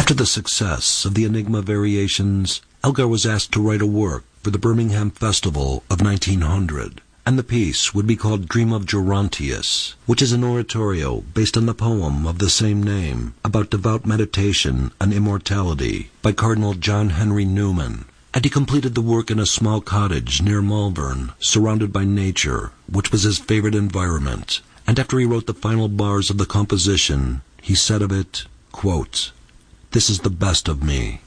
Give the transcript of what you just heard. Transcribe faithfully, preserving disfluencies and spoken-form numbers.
After the success of the Enigma Variations, Elgar was asked to write a work for the Birmingham Festival of nineteen hundred, and the piece would be called Dream of Gerontius, which is an oratorio based on the poem of the same name about devout meditation and immortality by Cardinal John Henry Newman. And he completed the work in a small cottage near Malvern, surrounded by nature, which was his favorite environment. And after he wrote the final bars of the composition, he said of it, quote, "This is the best of me.